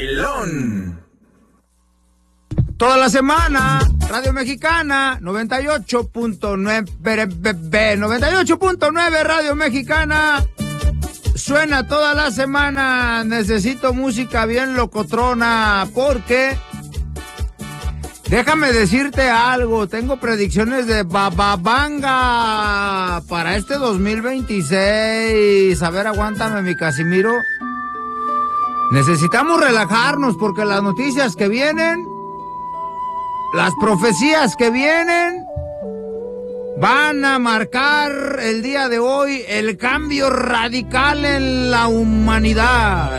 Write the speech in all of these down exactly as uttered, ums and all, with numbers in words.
Toda la semana, Radio Mexicana, noventa y ocho punto nueve, noventa y ocho punto nueve Radio Mexicana, suena toda la semana. Necesito música bien locotrona, porque déjame decirte algo, tengo predicciones de Bababanga para este dos mil veintiséis. A ver, aguántame, mi Casimiro. Necesitamos relajarnos porque las noticias que vienen, las profecías que vienen, van a marcar el día de hoy el cambio radical en la humanidad.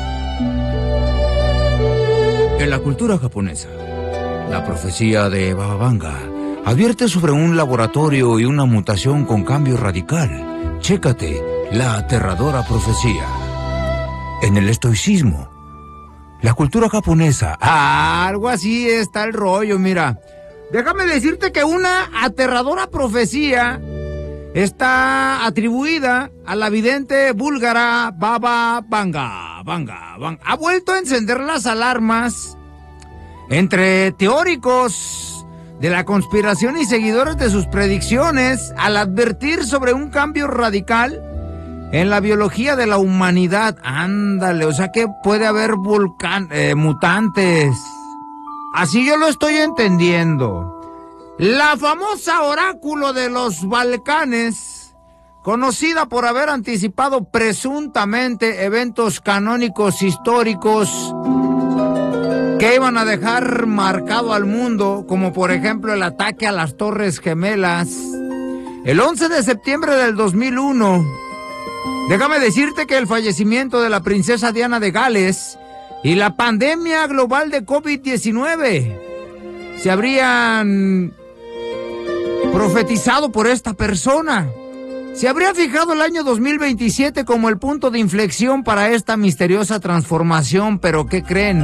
En la cultura japonesa, la profecía de Bababanga advierte sobre un laboratorio y una mutación con cambio radical. Chécate la aterradora profecía. En el estoicismo, la cultura japonesa, ah, algo así está el rollo, mira. Déjame decirte que una aterradora profecía está atribuida a la vidente búlgara Bababanga. Banga, Banga. Ha vuelto a encender las alarmas entre teóricos de la conspiración y seguidores de sus predicciones al advertir sobre un cambio radical en la biología de la humanidad. Ándale, o sea que puede haber volcán, eh, mutantes. Así yo lo estoy entendiendo. La famosa oráculo de los Balcanes, conocida por haber anticipado presuntamente eventos canónicos históricos que iban a dejar marcado al mundo, como por ejemplo el ataque a las Torres Gemelas, el once de septiembre del dos mil uno. Déjame decirte que el fallecimiento de la princesa Diana de Gales y la pandemia global de COVID diecinueve se habrían profetizado por esta persona. Se habría fijado el año dos mil veintisiete como el punto de inflexión para esta misteriosa transformación, pero ¿qué creen?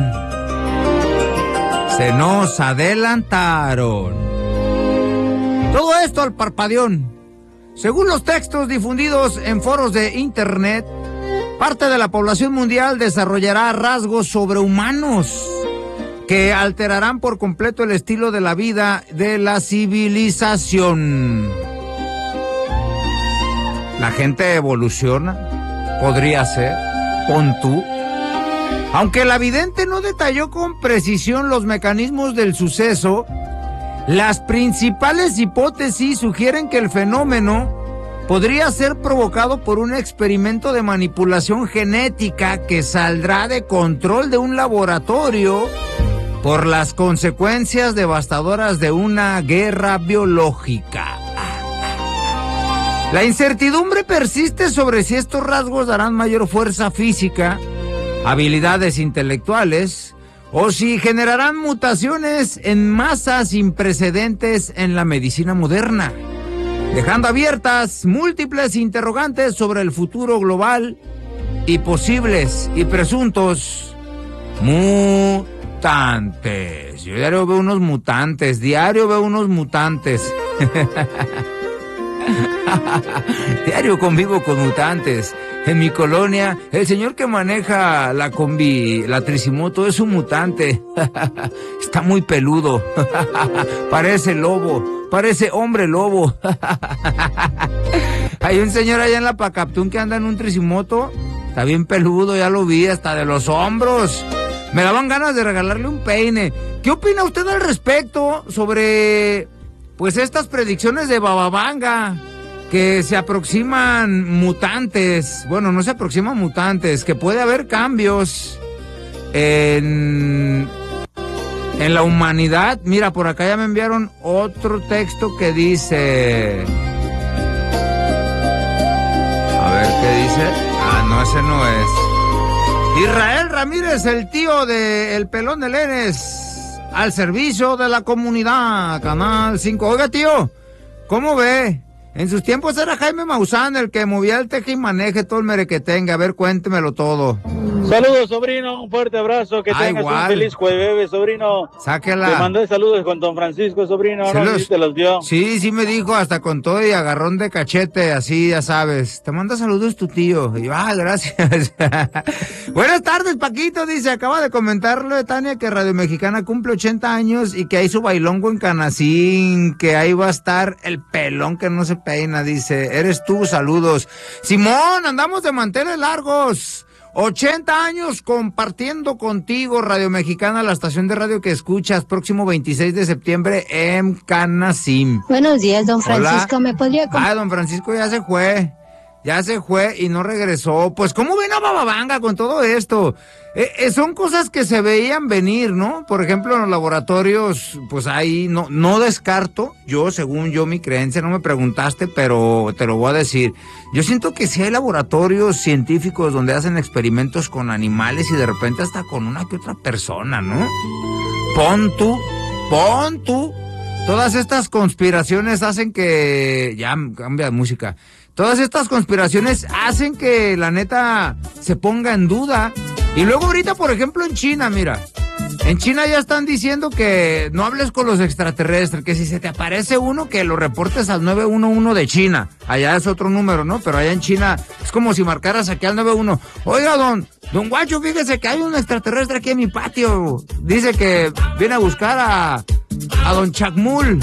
Se nos adelantaron. Todo esto al parpadeón. Según los textos difundidos en foros de internet, parte de la población mundial desarrollará rasgos sobrehumanos que alterarán por completo el estilo de la vida de la civilización. La gente evoluciona, podría ser, pon tú. Aunque la vidente no detalló con precisión los mecanismos del suceso, las principales hipótesis sugieren que el fenómeno podría ser provocado por un experimento de manipulación genética que saldrá de control de un laboratorio por las consecuencias devastadoras de una guerra biológica. La incertidumbre persiste sobre si estos rasgos darán mayor fuerza física, habilidades intelectuales, o si generarán mutaciones en masa sin precedentes en la medicina moderna, dejando abiertas múltiples interrogantes sobre el futuro global y posibles y presuntos mutantes. Yo diario veo unos mutantes, diario veo unos mutantes. Diario convivo con mutantes. En mi colonia, el señor que maneja la combi, la tricimoto, es un mutante. Está muy peludo. Parece lobo, parece hombre lobo. Hay un señor allá en la Pacaptún que anda en un tricimoto. Está bien peludo, ya lo vi, hasta de los hombros. Me daban ganas de regalarle un peine. ¿Qué opina usted al respecto sobre, pues, estas predicciones de Bababanga? Que se aproximan mutantes, bueno, no se aproximan mutantes, que puede haber cambios en, en la humanidad. Mira, por acá ya me enviaron otro texto que dice... A ver, ¿qué dice? Ah, no, ese no es. Israel Ramírez, el tío de El Pelón de Lenes, al servicio de la comunidad, Canal cinco. Oiga, tío, ¿cómo ve? En sus tiempos era Jaime Maussan el que movía el teje y maneje todo el merequetengue. A ver, cuéntemelo todo. Saludos, sobrino, un fuerte abrazo, que ah, tengas igual. un feliz jueves, sobrino. Sáquela. Te mandé saludos con don Francisco, sobrino, no sé si te los dio. Sí, sí me dijo, hasta con todo y agarrón de cachete, así ya sabes. Te manda saludos tu tío. Y yo, ah, gracias. Buenas tardes, Paquito, dice, acaba de comentarlo de Tania que Radio Mexicana cumple ochenta años y que hay su bailongo en Canacín, que ahí va a estar el pelón que no se peina, dice, eres tú, saludos. Simón, andamos de manteles largos. ochenta años compartiendo contigo, Radio Mexicana, la estación de radio que escuchas, próximo veintiséis de septiembre en Canacín. Buenos días, don Francisco, Hola. ¿me podría... Ah, don Francisco ya se fue, ya se fue y no regresó. Pues, ¿cómo ven a Bababanga con todo esto? Eh, eh, son cosas que se veían venir, ¿no? Por ejemplo, en los laboratorios, pues ahí no, no descarto, yo, según yo, mi creencia, no me preguntaste, pero te lo voy a decir. Yo siento que sí hay laboratorios científicos donde hacen experimentos con animales y de repente hasta con una que otra persona, ¿no? Pon tú, pon tú. Todas estas conspiraciones hacen que... Ya, cambia de música. Todas estas conspiraciones hacen que la neta se ponga en duda. Y luego ahorita, por ejemplo, en China, mira. En China ya están diciendo que no hables con los extraterrestres, que si se te aparece uno, que lo reportes al nueve uno uno de China. Allá es otro número, ¿no? Pero allá en China es como si marcaras aquí al nueve uno. Oiga, don, don Guacho, fíjese que hay un extraterrestre aquí en mi patio. Dice que viene a buscar a, a don Chacmul,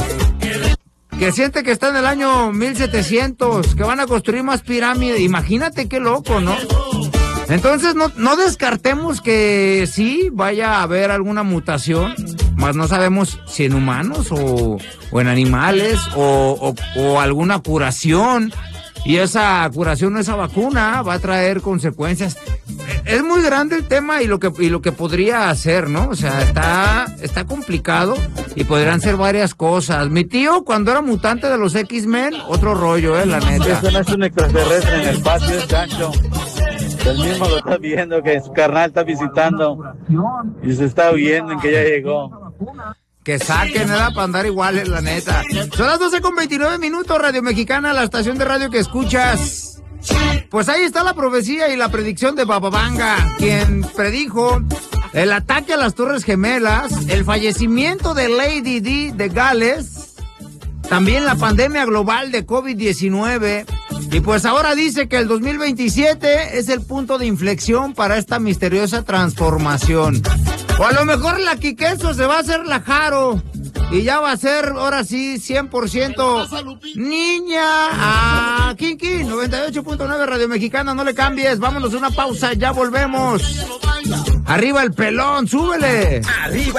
que siente que está en el año mil setecientos, que van a construir más pirámides. Imagínate qué loco, ¿no? Entonces no, no descartemos que sí vaya a haber alguna mutación, más no sabemos si en humanos o, o en animales o, o, o alguna curación, y esa curación o esa vacuna va a traer consecuencias. Es muy grande el tema y lo que y lo que podría hacer, ¿no? O sea, está está complicado y podrían ser varias cosas. Mi tío, cuando era mutante de los X-Men, otro rollo, eh, la neta. Eso no es un extraterrestre en el patio, es Chancho. El mismo lo está viendo, que su carnal está visitando y se está oyendo en que ya llegó. Que saquen, era para andar iguales, la neta. Son las doce con veintinueve minutos, Radio Mexicana, la estación de radio que escuchas. Pues ahí está la profecía y la predicción de Bababanga, quien predijo el ataque a las Torres Gemelas, el fallecimiento de Lady Di de Gales, también la pandemia global de COVID diecinueve, y pues ahora dice que el dos mil veintisiete es el punto de inflexión para esta misteriosa transformación. O a lo mejor la Quiqueso se va a hacer la Jaro y ya va a ser, ahora sí, cien por ciento niña. Ah, Kinky, noventa y ocho punto nueve Radio Mexicana, no le cambies, vámonos a una pausa, ya volvemos. Arriba el pelón, súbele. Arriba.